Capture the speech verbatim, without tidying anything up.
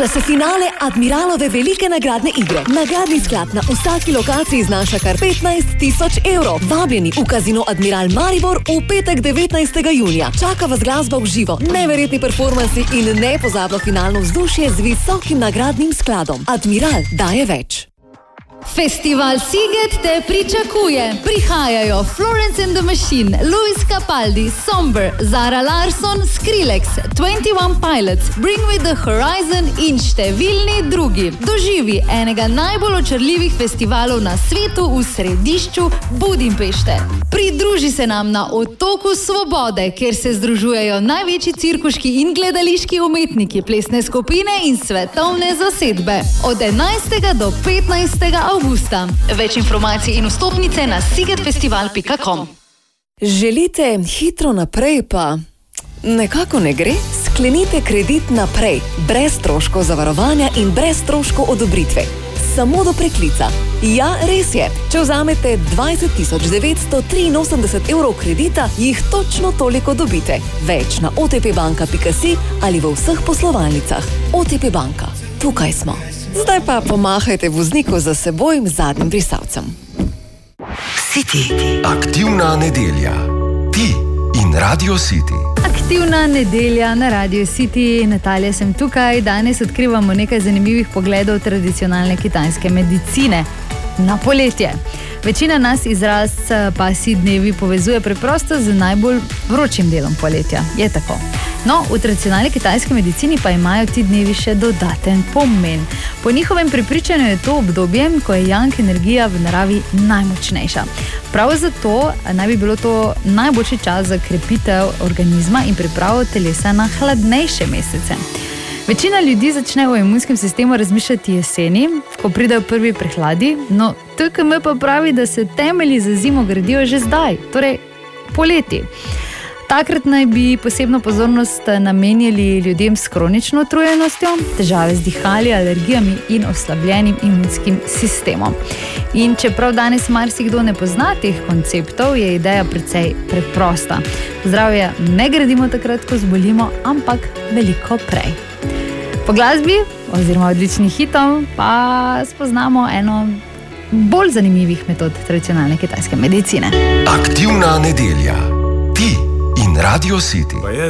Bliža se finale Admiralove velike nagradne igre. Nagradni sklad na vsaki lokaciji znaša kar petnajst tisoč evrov. Vabljeni v Kazino Admiral Maribor v petek devetnajstega junija. Čaka vas glasba v živo, neverjetni performansi in nepozabno finalno vzdušje z visokim nagradnim skladom. Admiral daje več. Festival Sziget te pričakuje. Prihajajo Florence and the Machine, Luis Capaldi, Somber, Zara Larsson, Skrillex, twenty one Pilots, Bring Me the Horizon in številni drugi. Doživi enega najbolj očarljivih festivalov na svetu v središču Budimpešte. Pridruži se nam na Otoku Svobode, kjer se združujejo največji cirkuški in gledališki umetniki, plesne skupine in svetovne zasedbe. Od enajstega do petnajstega avgusta. Več informacij in vstopnice na sigetfestival pika com. Želite hitro naprej, pa nekako ne gre? Sklenite kredit naprej, brez stroškov zavarovanja in brez stroškov odobritve. Samo do preklica. Ja, res je. Če vzamete dvajset tisoč devetsto triinosemdeset evrov kredita, jih točno toliko dobite. Več na o te pe banka pika si ali v vseh poslovalnicah. O te pe banka. Tukaj smo. Zdaj pa pomahajte vozniku za seboj zadnjim brisalcem. City. Aktivna nedelja. Ti in Radio City. Aktivna nedelja na Radio City. Natalija, sem tukaj. Danes odkrivamo nekaj zanimivih pogledov tradicionalne kitajske medicine na poletje. Večina nas izraz pasji dnevi povezuje preprosto z najbolj vročim delom poletja. Je tako. No, v tradicionalni kitajski medicini pa imajo ti dnevi še dodaten pomen. Po njihovem prepričanju je to obdobje, ko je yang energija v naravi najmočnejša. Prav zato naj bi bilo to najboljši čas za krepitev organizma in pripravo telesa na hladnejše mesece. Večina ljudi začne o imunskem sistemu razmišljati jeseni, ko pridejo prvi prehladi, no te ka eme pa pravi, da se temelji za zimo gradijo že zdaj, torej poleti. Takrat naj bi posebno pozornost namenjali ljudem s kronično utrujenostjo, težave z dihali, alergijami in oslabljenim imunskim sistemom. In čeprav danes marsikdo ne pozna teh konceptov, je ideja precej preprosta. Zdravje ne gradimo takrat, ko zbolimo, ampak veliko prej. Po glasbi oziroma odličnih hitov pa spoznamo eno bolj zanimivih metod tradicionalne kitajske medicine. Aktivna nedelja. Ti in Radio City.